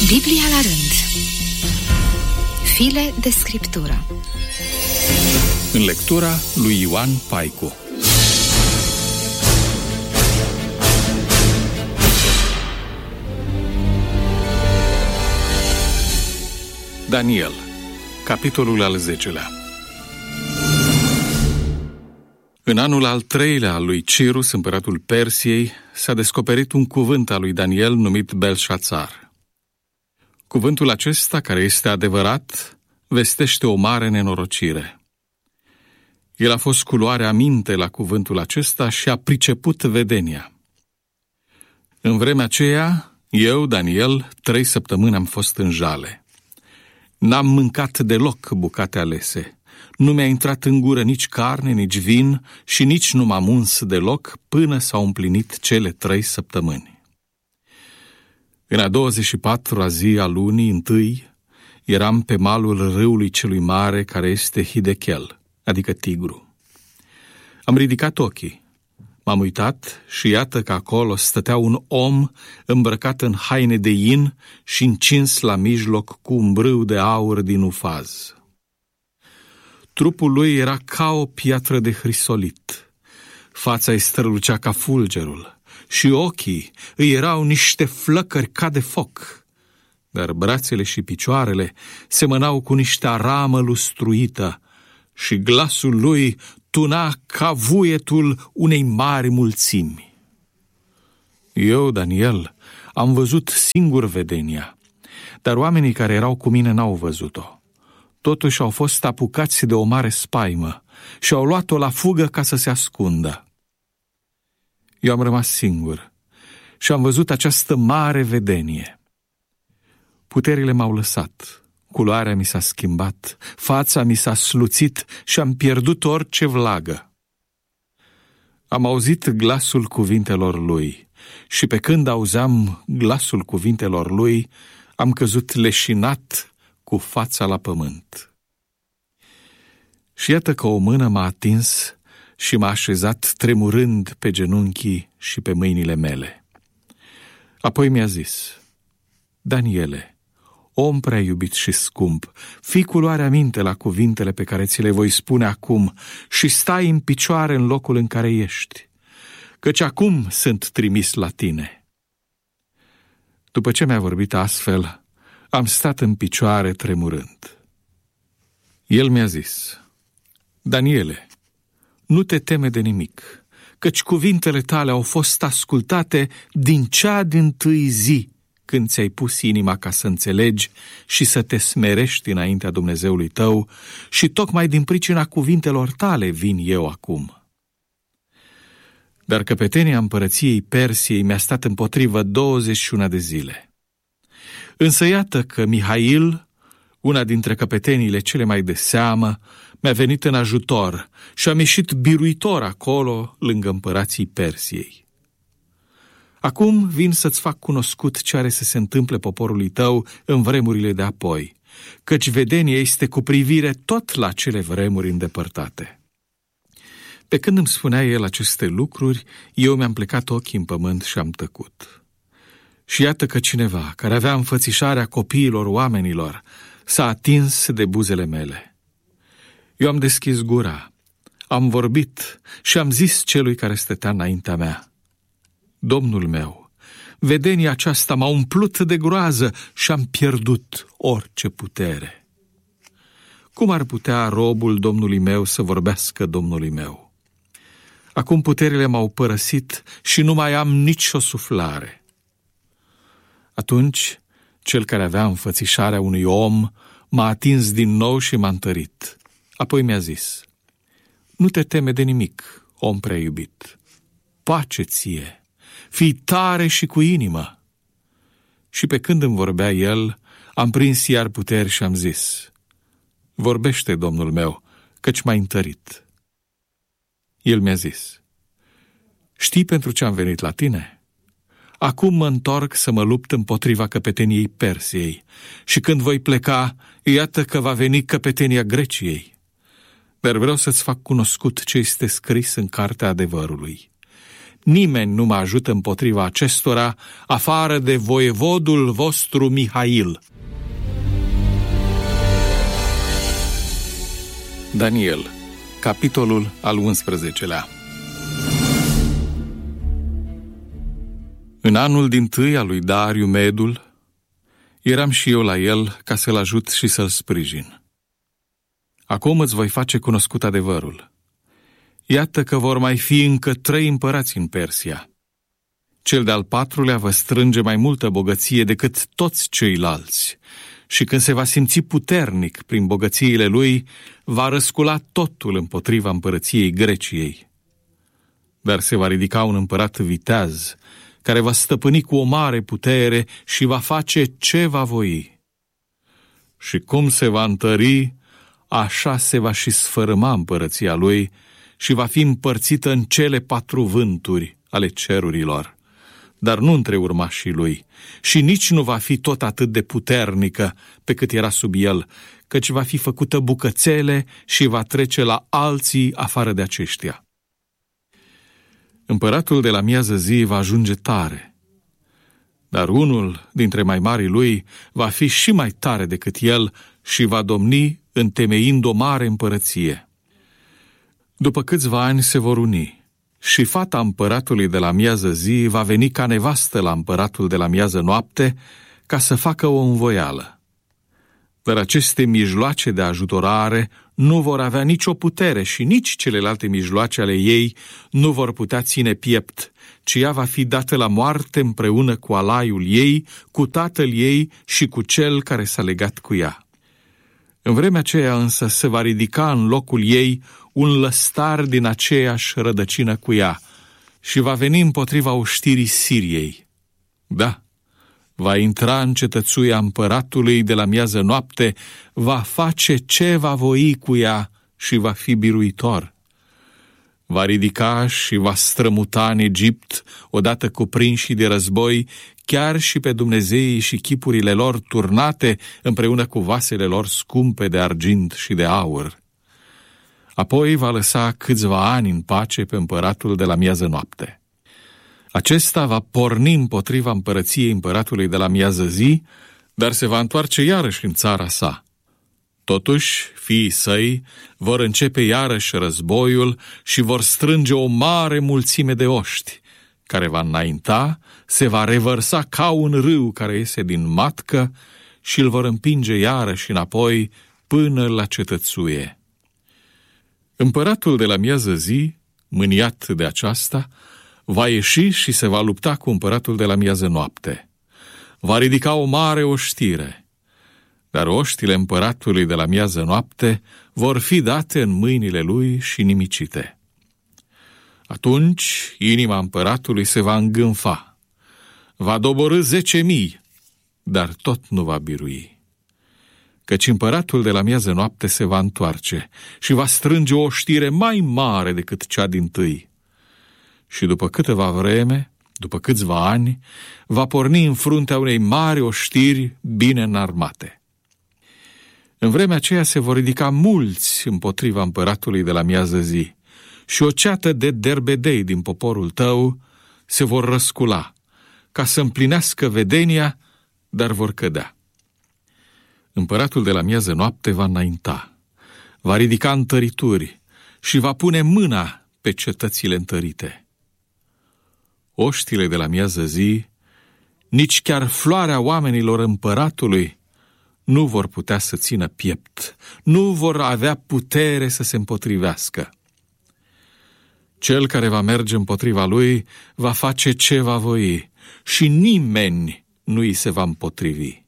Biblia la rând. File de scriptură. În lectura lui Ioan Paicu. Daniel, capitolul al 10-lea. În anul al 3-lea al lui Cirus, împăratul Persiei, s-a descoperit un cuvânt al lui Daniel numit Belșațar. Cuvântul acesta, care este adevărat, vestește o mare nenorocire. El a fost cu luare aminte la cuvântul acesta și a priceput vedenia. În vremea aceea, eu, Daniel, 3 săptămâni am fost în jale. N-am mâncat deloc bucate alese. Nu mi-a intrat în gură nici carne, nici vin și nici nu m-am uns deloc până s-au împlinit cele 3 săptămâni. În a 24-a zi a lunii întâi, eram pe malul râului celui mare care este Hidechel, adică Tigru. Am ridicat ochii, m-am uitat și iată că acolo stătea un om îmbrăcat în haine de in și încins la mijloc cu un brâu de aur din Ufaz. Trupul lui era ca o piatră de hrisolit, fața îi strălucea ca fulgerul și ochii îi erau niște flăcări ca de foc, dar brațele și picioarele semănau cu niște aramă lustruită și glasul lui tuna ca vuietul unei mari mulțimi. Eu, Daniel, am văzut singur vedenia, dar oamenii care erau cu mine n-au văzut-o. Totuși au fost apucați de o mare spaimă și au luat-o la fugă ca să se ascundă. Eu am rămas singur și am văzut această mare vedenie. Puterile m-au lăsat, culoarea mi s-a schimbat, fața mi s-a sluțit și am pierdut orice vlagă. Am auzit glasul cuvintelor lui și pe când auzeam glasul cuvintelor lui, am căzut leșinat cu fața la pământ. Și iată că o mână m-a atins și m-a așezat tremurând pe genunchii și pe mâinile mele. Apoi mi-a zis: Daniele, om prea iubit și scump, fii cu luare aminte la cuvintele pe care ți le voi spune acum și stai în picioare în locul în care ești, căci acum sunt trimis la tine. După ce mi-a vorbit astfel, am stat în picioare tremurând. El mi-a zis: Daniele, nu te teme de nimic, căci cuvintele tale au fost ascultate din cea dintâi zi când ți-ai pus inima ca să înțelegi și să te smerești înaintea Dumnezeului tău și tocmai din pricina cuvintelor tale vin eu acum. Dar căpetenia împărăției Persiei mi-a stat împotrivă 21 de zile. Însă iată că Mihail, una dintre căpeteniile cele mai de seamă, mi-a venit în ajutor și am ieșit biruitor acolo, lângă împărații Persiei. Acum vin să-ți fac cunoscut ce are să se întâmple poporului tău în vremurile de apoi, căci vedenia este cu privire tot la cele vremuri îndepărtate. Pe când îmi spunea el aceste lucruri, eu mi-am plecat ochii în pământ și am tăcut. Și iată că cineva, care avea înfățișarea copiilor oamenilor, s-a atins de buzele mele. Eu am deschis gura, am vorbit și am zis celui care stătea înaintea mea: Domnul meu, vedenia aceasta m-a umplut de groază și am pierdut orice putere. Cum ar putea robul Domnului meu să vorbească Domnului meu? Acum puterile m-au părăsit și nu mai am nicio suflare. Atunci, cel care avea înfățișarea unui om m-a atins din nou și m-a întărit. Apoi mi-a zis: Nu te teme de nimic, om prea iubit. Pace ție, fii tare și cu inimă. Și pe când îmi vorbea el, am prins iar puteri și am zis: Vorbește, Domnul meu, căci m-ai întărit. El mi-a zis: Știi pentru ce am venit la tine? Acum mă întorc să mă lupt împotriva căpeteniei Persiei și când voi pleca, iată că va veni căpetenia Greciei. Dar vreau să-ți fac cunoscut ce este scris în cartea adevărului. nimeni nu mă ajută împotriva acestora, afară de voievodul vostru Mihail. Daniel, capitolul al 11-lea. În anul dintâi al lui Dariu Medul, eram și eu la el ca să-l ajut și să-l sprijin. Acum îți voi face cunoscut adevărul. Iată că vor mai fi încă 3 împărați în Persia. Cel de-al 4-lea va strânge mai multă bogăție decât toți ceilalți și când se va simți puternic prin bogățiile lui, va răscula totul împotriva împărăției Greciei. Dar se va ridica un împărat viteaz, care va stăpâni cu o mare putere și va face ce va voi. Și cum se va întări, așa se va și sfărâma împărăția lui și va fi împărțită în cele 4 vânturi ale cerurilor, dar nu între urmașii lui, și nici nu va fi tot atât de puternică pe cât era sub el, căci va fi făcută bucățele și va trece la alții afară de aceștia. Împăratul de la miază zi va ajunge tare, dar unul dintre mai marii lui va fi și mai tare decât el și va domni întemeind o mare împărăție. După câțiva ani se vor uni și fata împăratului de la miază zi va veni ca nevastă la împăratul de la miază noapte ca să facă o învoială. Dar aceste mijloace de ajutorare nu vor avea nicio putere și nici celelalte mijloace ale ei nu vor putea ține piept, ci ea va fi dată la moarte împreună cu alaiul ei, cu tatăl ei și cu cel care s-a legat cu ea. În vremea aceea însă se va ridica în locul ei un lăstar din aceeași rădăcină cu ea și va veni împotriva oștirii Siriei. Da, va intra în cetățuia împăratului de la miază noapte, va face ce va voi cu ea și va fi biruitor. Va ridica și va strămuta în Egipt, odată cuprinși de război, chiar și pe dumnezeii și chipurile lor turnate împreună cu vasele lor scumpe de argint și de aur. Apoi va lăsa câțiva ani în pace pe împăratul de la miază noapte. Acesta va porni împotriva împărăției împăratului de la miază zi, dar se va întoarce iarăși în țara sa. Totuși, fiii săi vor începe iarăși războiul și vor strânge o mare mulțime de oști, care va înainta, se va revărsa ca un râu care iese din matcă și îl vor împinge iarăși înapoi până la cetățuie. Împăratul de la miază zi, mâniat de aceasta, va ieși și se va lupta cu împăratul de la miază noapte. Va ridica o mare oștire, dar oștile împăratului de la miază noapte vor fi date în mâinile lui și nimicite. Atunci inima împăratului se va îngânfa, va doborî 10.000, dar tot nu va birui. Căci împăratul de la miază noapte se va întoarce și va strânge o oștire mai mare decât cea dintâi. Și după câteva vreme, după câțiva ani, va porni în fruntea unei mari oștiri bine înarmate. În vremea aceea se vor ridica mulți împotriva împăratului de la miază zi și o ceată de derbedei din poporul tău se vor răscula ca să împlinească vedenia, dar vor cădea. Împăratul de la miază noapte va înainta, va ridica întărituri și va pune mâna pe cetățile întărite. Oștile de la miază zi, nici chiar floarea oamenilor împăratului, nu vor putea să țină piept, nu vor avea putere să se împotrivească. Cel care va merge împotriva lui va face ce va voi și nimeni nu îi se va împotrivi.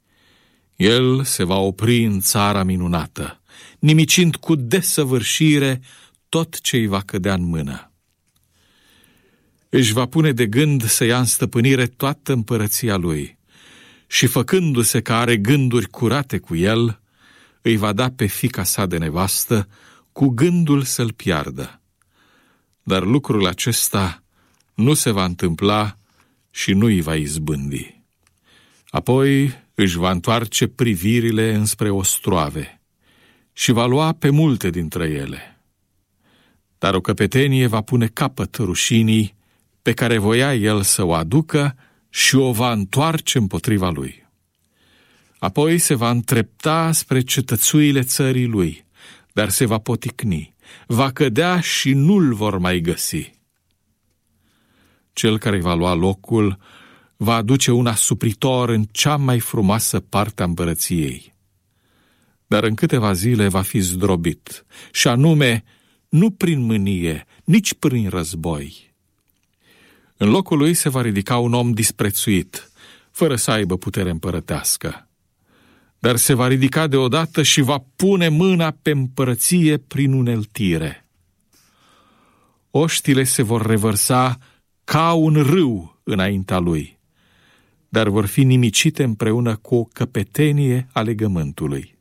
El se va opri în țara minunată, nimicind cu desăvârșire tot ce îi va cădea în mână. Își va pune de gând să ia în stăpânire toată împărăția lui și, făcându-se că are gânduri curate cu el, îi va da pe fiica sa de nevastă cu gândul să-l piardă. Dar lucrul acesta nu se va întâmpla și nu îi va izbândi. Apoi își va întoarce privirile înspre ostroave și va lua pe multe dintre ele. Dar o căpetenie va pune capăt rușinii pe care voia el să o aducă și o va întoarce împotriva lui. Apoi se va întrepta spre cetățuile țării lui, dar se va poticni, va cădea și nu-l vor mai găsi. Cel care va lua locul va aduce un asupritor în cea mai frumoasă parte a împărăției. Dar în câteva zile va fi zdrobit, și anume nu prin mânie, nici prin război. În locul lui se va ridica un om disprețuit, fără să aibă putere împărătească. Dar se va ridica deodată și va pune mâna pe împărăție prin uneltire. Oștile se vor revărsa ca un râu înaintea lui, dar vor fi nimicite împreună cu o căpetenie a legământului.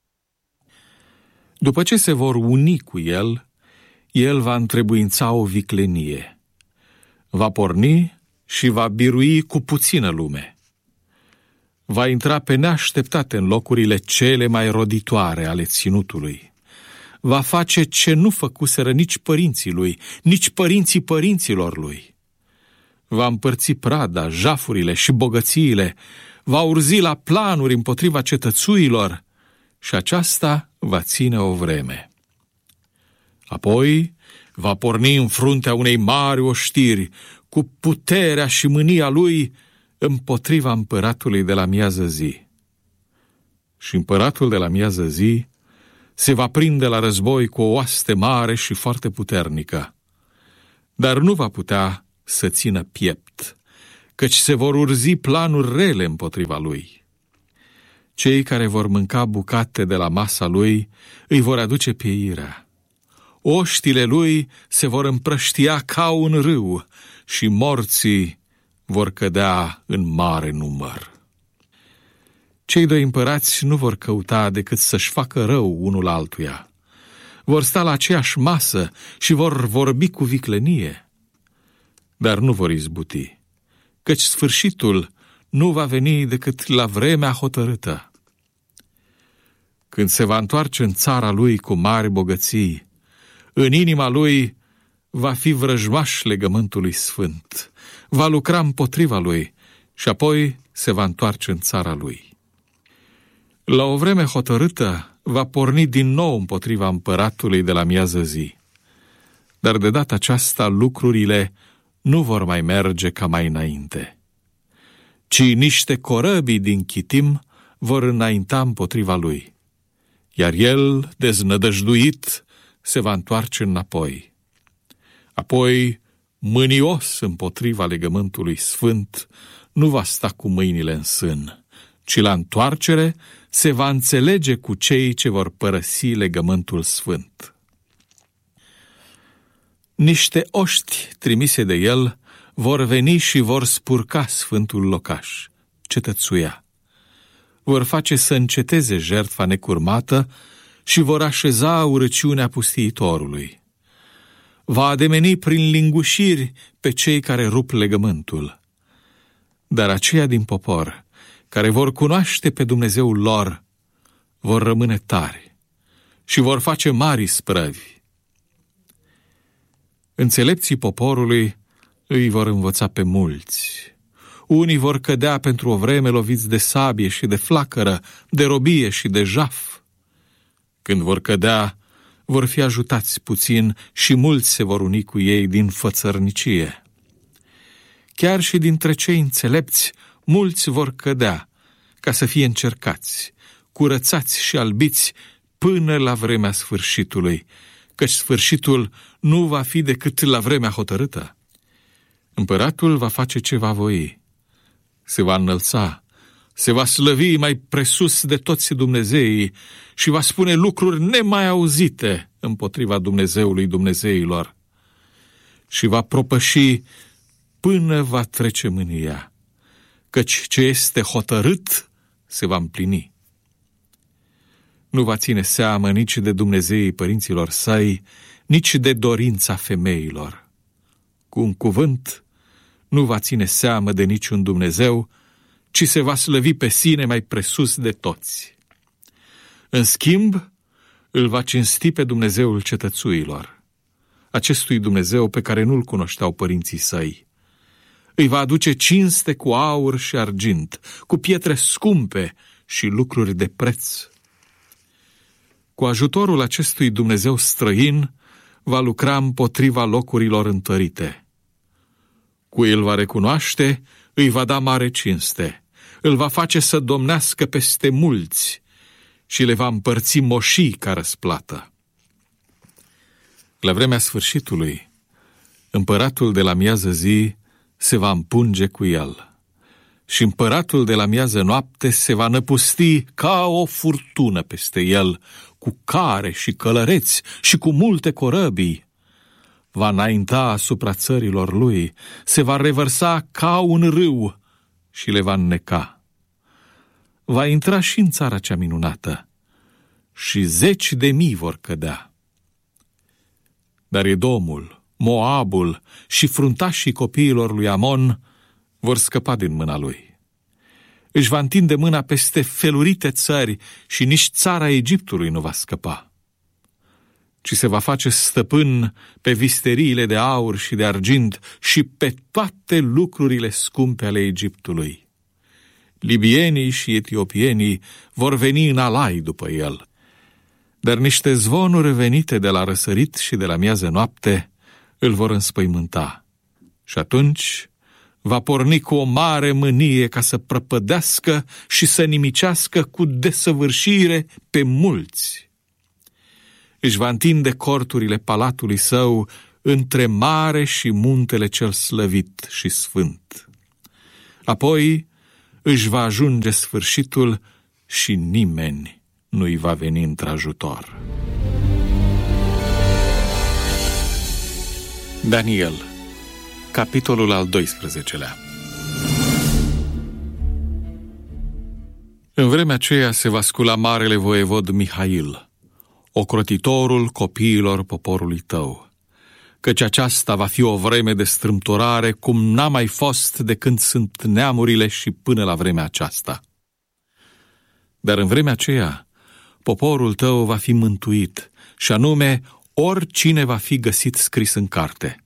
După ce se vor uni cu el, el va întrebuința o viclenie. Va porni și va birui cu puțină lume. Va intra pe neașteptate în locurile cele mai roditoare ale ținutului. Va face ce nu făcuseră nici părinții lui, nici părinții părinților lui. Va împărți prada, jafurile și bogățiile, va urzi la planuri împotriva cetățuilor și aceasta va ține o vreme. Apoi va porni în fruntea unei mari oștiri, cu puterea și mânia lui împotriva împăratului de la miază zi. Și împăratul de la miază zi se va prinde la război cu o oaste mare și foarte puternică, dar nu va putea să țină piept, căci se vor urzi planuri rele împotriva lui. Cei care vor mânca bucate de la masa lui îi vor aduce pieirea. Oștile lui se vor împrăștia ca un râu și morții vor cădea în mare număr. Cei doi împărați nu vor căuta decât să-și facă rău unul altuia. Vor sta la aceeași masă și vor vorbi cu viclenie, dar nu vor izbuti, căci sfârșitul nu va veni decât la vremea hotărâtă. Când se va întoarce în țara lui cu mari bogății, în inima lui va fi vrăjmaș legământului sfânt, va lucra împotriva lui și apoi se va întoarce în țara lui. La o vreme hotărâtă va porni din nou împotriva împăratului de la miază zi, dar de data aceasta lucrurile nu vor mai merge ca mai înainte, ci niște corăbii din Chitim vor înainta împotriva lui, iar el, deznădăjduit, se va întoarce înapoi. Apoi, mânios împotriva legământului sfânt, nu va sta cu mâinile în sân, ci la întoarcere se va înțelege cu cei ce vor părăsi legământul sfânt. Niște oști trimise de el vor veni și vor spurca sfântul locaș, cetățuia. Vor face să înceteze jertfa necurmată și vor așeza urăciunea pustiitorului. Va ademeni prin lingușiri pe cei care rup legământul. Dar aceia din popor, care vor cunoaște pe Dumnezeul lor, vor rămâne tari și vor face mari sprăvi. Înțelepții poporului îi vor învăța pe mulți. Unii vor cădea pentru o vreme loviți de sabie și de flacără, de robie și de jaf. Când vor cădea, vor fi ajutați puțin și mulți se vor uni cu ei din fățărnicie. Chiar și dintre cei înțelepți, mulți vor cădea, ca să fie încercați, curățați și albiți până la vremea sfârșitului, căci sfârșitul nu va fi decât la vremea hotărâtă. Împăratul va face ce va voi, se va înălța, se va slăvi mai presus de toți Dumnezeii și va spune lucruri nemai auzite împotriva Dumnezeului Dumnezeilor și va propăși până va trece mânia, căci ce este hotărât se va împlini. Nu va ține seamă nici de Dumnezeii părinților săi, nici de dorința femeilor. Cu un cuvânt, nu va ține seamă de niciun Dumnezeu, ci se va slăvi pe sine mai presus de toți. În schimb, îl va cinsti pe Dumnezeul cetățuilor, acestui Dumnezeu pe care nu-l cunoșteau părinții săi, Îi va aduce cinste cu aur și argint, cu pietre scumpe și lucruri de preț. Cu ajutorul acestui Dumnezeu străin, va lucra împotriva locurilor întărite. Cu el va recunoaște, îi va da mare cinste, îl va face să domnească peste mulți și le va împărți moșii ca răsplată. La vremea sfârșitului, împăratul de la miază zi se va împunge cu el și împăratul de la miază noapte se va năpusti ca o furtună peste el, cu care și călăreți și cu multe corăbii. Va înainta asupra țărilor lui, se va revărsa ca un râu și le va înneca. Va intra și în țara cea minunată și 10.000 vor cădea. Dar Edomul, Moabul și fruntașii copiilor lui Amon vor scăpa din mâna lui. Își va întinde mâna peste felurite țări și nici țara Egiptului nu va scăpa, ci se va face stăpân pe visteriile de aur și de argint și pe toate lucrurile scumpe ale Egiptului. Libienii și etiopienii vor veni în alai după el, dar niște zvonuri venite de la răsărit și de la miază noapte îl vor înspăimânta. Și atunci va porni cu o mare mânie ca să prăpădească și să nimicească cu desăvârșire pe mulți. Își va întinde corturile palatului său între mare și muntele cel slăvit și sfânt. Apoi își va ajunge sfârșitul și nimeni nu-i va veni într-ajutor. Daniel, capitolul al 12-lea. În vremea aceea se va scula marele voievod Mihail, ocrotitorul copiilor poporului tău, căci aceasta va fi o vreme de strâmtorare cum n-a mai fost de când sunt neamurile și până la vremea aceasta. Dar în vremea aceea, poporul tău va fi mântuit, și anume oricine va fi găsit scris în carte.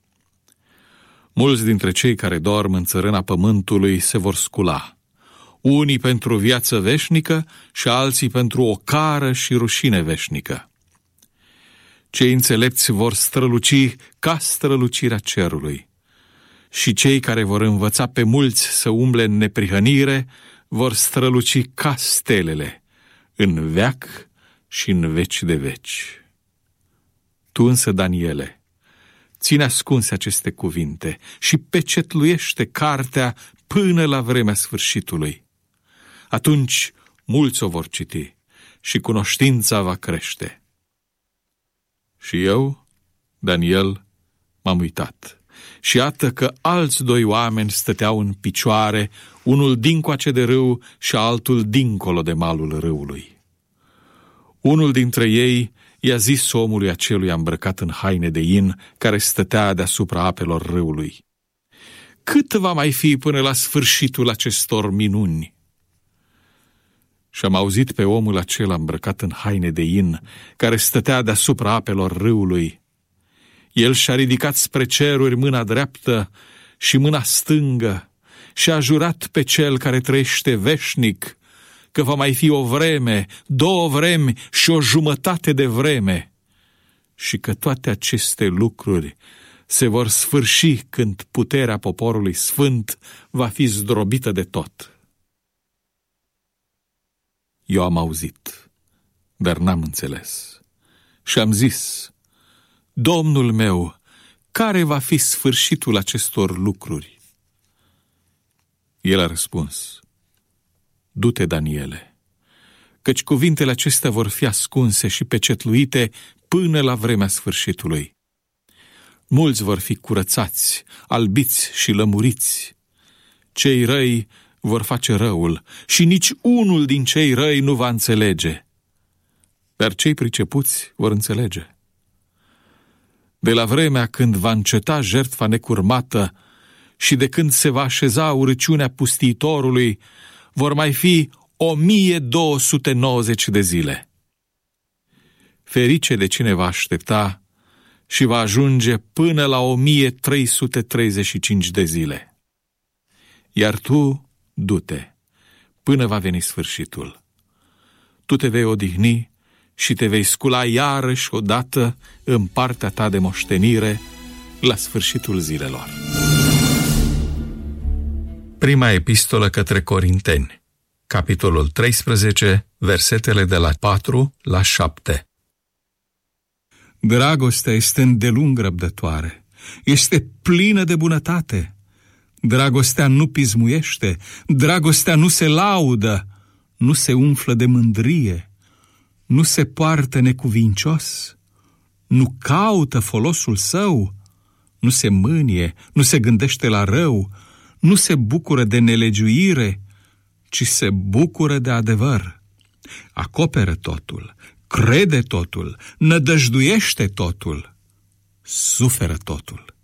Mulți dintre cei care dorm în țărâna pământului se vor scula, unii pentru viață veșnică și alții pentru ocară și rușine veșnică. Cei înțelepți vor străluci ca strălucirea cerului și cei care vor învăța pe mulți să umble în neprihănire vor străluci ca stelele, în veac și în veci de veci. Tu însă, Daniele, ține ascunse aceste cuvinte și pecetluiește cartea până la vremea sfârșitului. Atunci mulți o vor citi și cunoștința va crește. Și eu, Daniel, m-am uitat și iată că alți 2 oameni stăteau în picioare, unul dincoace de râu și altul dincolo de malul râului. Unul dintre ei i-a zis omului aceluia îmbrăcat în haine de in, care stătea deasupra apelor râului: cât va mai fi până la sfârșitul acestor minuni? Și am auzit pe omul acela îmbrăcat în haine de in, care stătea deasupra apelor râului. El și-a ridicat spre ceruri mâna dreaptă și mâna stângă și a jurat pe cel care trăiește veșnic că va mai fi o vreme, 2 vremi și o jumătate de vreme și că toate aceste lucruri se vor sfârși când puterea poporului sfânt va fi zdrobită de tot. Eu am auzit, dar n-am înțeles și am zis: Domnul meu, care va fi sfârșitul acestor lucruri? El a răspuns: du-te, Daniele, căci cuvintele acestea vor fi ascunse și pecetluite până la vremea sfârșitului. Mulți vor fi curățați, albiți și lămuriți. Cei răi vor face răul și nici unul din cei răi nu va înțelege, dar cei pricepuți vor înțelege. De la vremea când va înceta jertfa necurmată și de când se va așeza urăciunea pustiitorului, vor mai fi 1290 de zile. Ferice de cine va aștepta și va ajunge până la 1335 de zile. iar tu du-te, până va veni sfârșitul. Tu te vei odihni și te vei scula iarăși odată în partea ta de moștenire la sfârșitul zilelor. Prima epistolă către Corinteni, capitolul 13, versetele de la 4 la 7. Dragostea este îndelung răbdătoare, este plină de bunătate. Dragostea nu pismuiește, dragostea nu se laudă, nu se umflă de mândrie, nu se poartă necuvincios, nu caută folosul său, nu se mânie, nu se gândește la rău, nu se bucură de nelegiuire, ci se bucură de adevăr. Acoperă totul, crede totul, nădăjduiește totul, suferă totul.